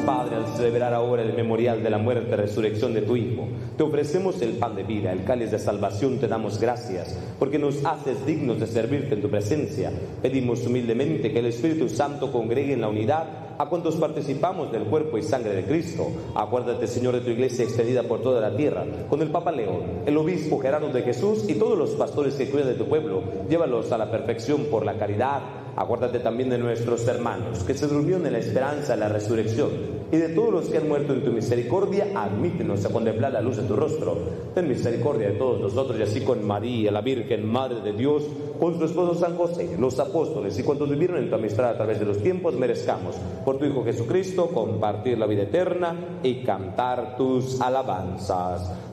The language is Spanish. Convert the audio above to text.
Padre, al celebrar ahora el memorial de la muerte y resurrección de tu Hijo, te ofrecemos el pan de vida, el cáliz de salvación. Te damos gracias porque nos haces dignos de servirte en tu presencia. Pedimos humildemente que el Espíritu Santo congregue en la unidad a cuantos participamos del cuerpo y sangre de Cristo. Acuérdate, Señor, de tu iglesia extendida por toda la tierra, con el Papa León, el obispo Gerardo de Jesús y todos los pastores que cuidan de tu pueblo. Llévalos a la perfección por la caridad. Acuérdate también de nuestros hermanos que se durmieron en la esperanza de la resurrección, y de todos los que han muerto en tu misericordia. Admítenos a contemplar la luz de tu rostro. Ten misericordia de todos nosotros, y así con María, la Virgen, Madre de Dios, con su esposo San José, los apóstoles y cuantos vivieron en tu amistad a través de los tiempos, merezcamos, por tu Hijo Jesucristo, compartir la vida eterna y cantar tus alabanzas.